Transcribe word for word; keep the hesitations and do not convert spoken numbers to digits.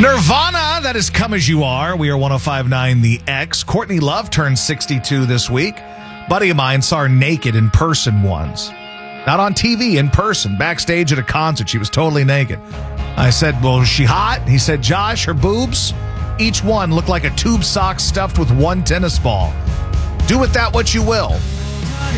Nirvana, that is Come As You Are. We are one oh five point nine The X. Courtney Love turned sixty-two this week. Buddy of mine saw her naked in person once. Not on T V, in person. Backstage at a concert, she was totally naked. I said, well, is she hot? He said, Josh, her boobs, each one looked like a tube sock stuffed with one tennis ball. Do with that what you will.